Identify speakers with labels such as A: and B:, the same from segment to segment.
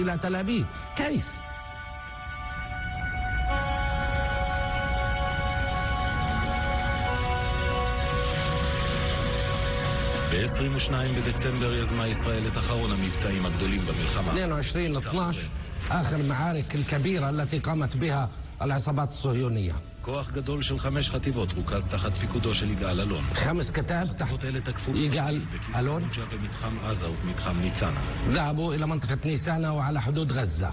A: إلى تل أبيب. كيف؟
B: ב-22 בדצמבר יזמה ישראל את אחרון המבצעים הגדולים במלחמה.
A: 22/12 آخر المعارك الكبيرة التي قامت بها العصابات الصهيونية.
B: כוח גדול של 5 חטיבות רוכז תחת פיקודו של יגאל אלון.
A: 5 كتاب تحت يجعل ألون
B: במתחם עזה ובמתחם ניצנה.
A: ذهبوا إلى منطقة نيسانا وعلى حدود غزة.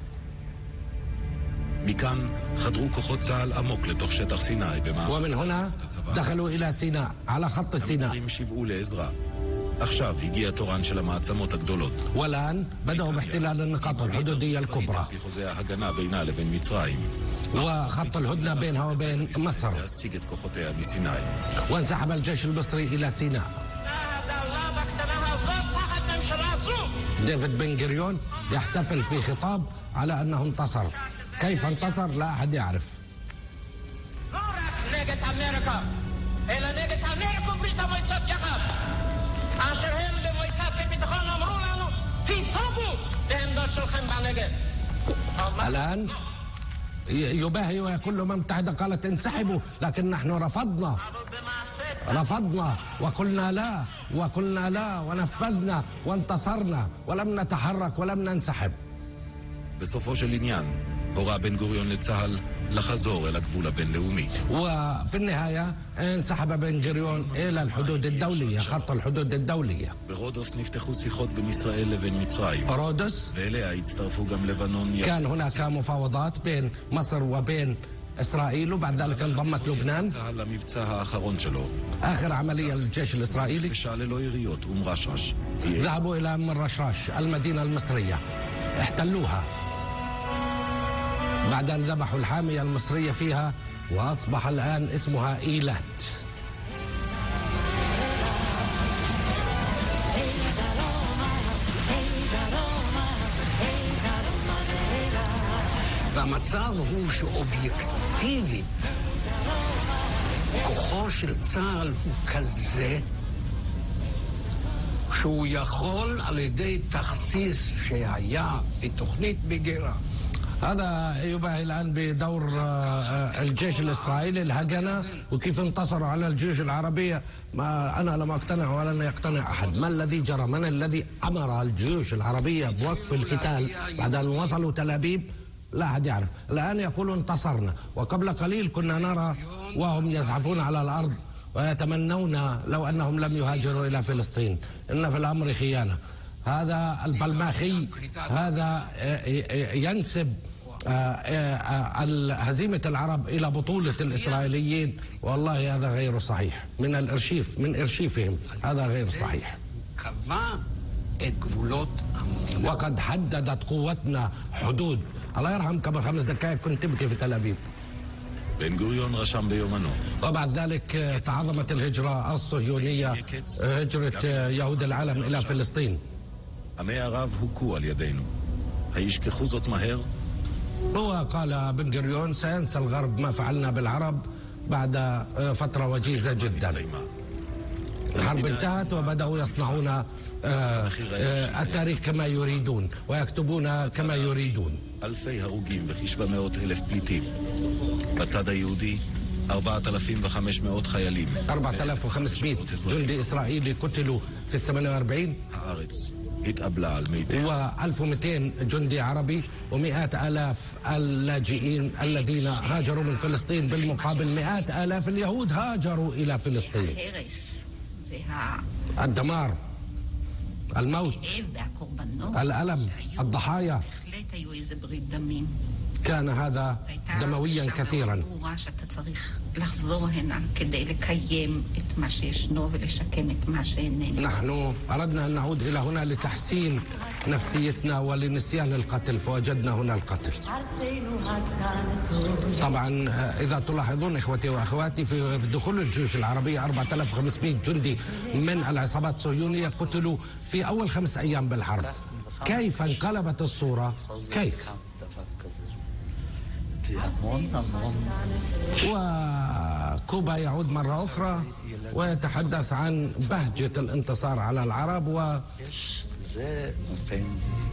B: מכאן חדרו כוחות צה"ל עמוק לתוך שטח סיני
A: ومن هنا دخلوا إلى سيناء على خط سيناء.
B: המצרים שיוועו לעזרה. עכשיו הגיע תורן של המעצמות הגדולות.
A: والآن بدأوا باحتلال النقاط الحدودية الكبرى
B: חוזה ההגנה בינה לבין מצרים.
A: وخط الهدنة بينها وبين مصر.
B: להשיג את כוחותיה בסיני.
A: وانسحب الجيش المصري إلى سيناء. ديفيد بن غوريون يحتفل في خطاب على أنه انتصر. كيف انتصر لا أحد يعرف. الآن يباهي ويقول الأمم المتحدة قالت انسحبوا، لكن نحن رفضنا وقلنا لا ونفذنا وانتصرنا ولم نتحرك ولم ننسحب.
B: בסופו של עניין הורה בן גוריון לצה"ל לחזור אל הגבול הבינלאומי.
A: وفي النهاية انسحب بن غوريون إلى الحدود الدولية، خط الحدود الدولية.
B: ברודוס نفتחו שיחות בין ישראל לבין מצרים.
A: رودس
B: ואליה הצטרפו גם לבנון.
A: كان هناك مفاوضات بين مصر وبين إسرائيل، وبعد ذلك انضمت لبنان.
B: צה"ל למבצע האחרון שלו.
A: آخر عملية للجيش الإسرائيلي.
B: בשעה ללא יריות ומרשרש.
A: ذهبوا إلى أم الرشراش المدينة المصرية، احتلوها بعد أن ذبحوا الحامية المصرية فيها، وأصبح الآن اسمها إيلات.
C: והמצב הוא שאובייקטיבית כוחו של צה"ל הוא כזה שהוא יכול על ידי תכסיס שהיה בתוכנית בגירה.
A: هذا يباهي الآن بدور الجيش الإسرائيلي الهجنة وكيف انتصروا على الجيوش العربية. ما أنا لم أقتنع ولن يقتنع أحد. ما الذي جرى؟ من الذي أمر الجيوش العربية بوقف القتال بعد أن وصلوا تل أبيب؟ لا أحد يعرف. الآن يقولوا انتصرنا، وقبل قليل كنا نرى وهم يزحفون على الأرض ويتمنون لو أنهم لم يهاجروا إلى فلسطين. إن في الأمر خيانة. هذا البلماخي هذا ينسب هزيمة العرب إلى بطولة الإسرائيليين، والله هذا غير صحيح. من الأرشيف، من إرشيفهم، هذا غير صحيح. وقد حددت قوتنا حدود. الله يرحم قبل 5 دقائق كنت تبكي في تل أبيب.
B: בן גוריון רשם ביומנו.
A: وبعد ذلك تعظمت الهجرة الصهيونية، هجرة يهود العالم إلى فلسطين.
B: עמי ערב הוכו על ידינו. הישכחו זאת מהר?
A: وقال بن غوريون سينسى الغرب ما فعلنا بالعرب بعد فترة وجيزة جدا. الحرب انتهت وبدأوا يصنعون التاريخ كما يريدون ويكتبون كما يريدون.
B: אלפי הרוגים וכ-700,000 פליטים. בצד היהודי 4,500 חיילים.
A: 4,500 جندي إسرائيلي قتلوا في 48.
B: הארץ התאבלה על מתיה.
A: و1200 جندي عربي ومئات آلاف اللاجئين الذين هاجروا من فلسطين، بالمقابل مئات آلاف اليهود هاجروا إلى فلسطين. الدمار، الموت، الألم، الضحايا، كان هذا دمويا كثيرا. نحن أردنا أن نعود إلى هنا لتحسين نفسيتنا ولنسيان القتل، فوجدنا هنا القتل. طبعا إذا تلاحظون إخوتي وأخواتي في دخول الجيوش العربية 4500 جندي من العصابات الصهيونية قتلوا في أول 5 أيام بالحرب. كيف انقلبت الصورة؟ كيف؟ وكوبا يعود مرة أخرى ويتحدث عن بهجة الانتصار على العرب